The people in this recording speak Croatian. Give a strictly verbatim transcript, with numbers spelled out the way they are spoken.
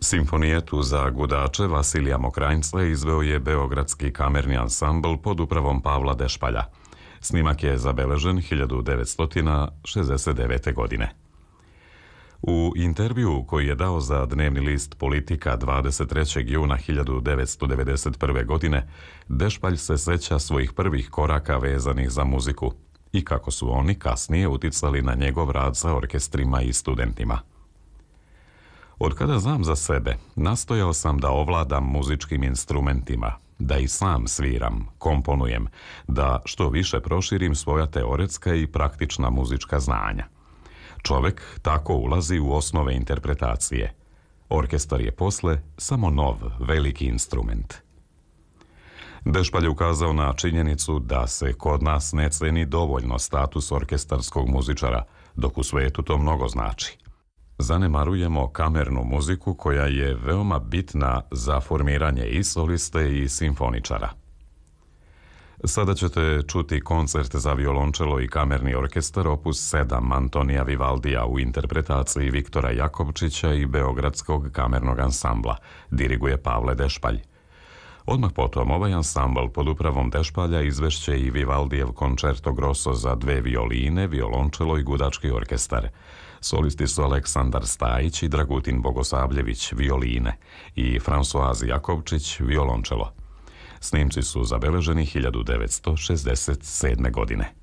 Simfonijetu za gudače Vasilija Mokranjca izveo je Beogradski kamerni ansambl pod upravom Pavla Dešpalja. Snimak je zabeležen hiljadu devetsto šezdeset devete. godine. U intervju koji je dao za dnevni list Politika dvadeset trećeg juna hiljadu devetsto devedeset prve. godine, Dešpalj se seća svojih prvih koraka vezanih za muziku i kako su oni kasnije uticali na njegov rad sa orkestrima i studentima. Od kada znam za sebe, nastojao sam da ovladam muzičkim instrumentima, da i sam sviram, komponujem, da što više proširim svoja teoretska i praktična muzička znanja. Čovek tako ulazi u osnove interpretacije. Orkestar je posle samo nov, veliki instrument. Dešpalj je ukazao na činjenicu da se kod nas ne ceni dovoljno status orkestarskog muzičara, dok u svetu to mnogo znači. Zanemarujemo kamernu muziku koja je veoma bitna za formiranje i soliste i simfoničara. Sada ćete čuti koncert za violončelo i kamerni orkestar opus sedam Antonija Vivaldija u interpretaciji Viktora Jakovčića i Beogradskog kamernog ansambla. Diriguje Pavle Dešpalj. Odmah potom ovaj ansambl pod upravom Dešpalja izvešće i Vivaldijev koncerto grosso za dve violine, violončelo i gudački orkestar. Solisti su Aleksandar Stajić i Dragutin Bogosavljević, violine, i Fransoaz Jakovčić, violončelo. Snimci su zabeleženi hiljadu devetsto šezdeset sedme. godine.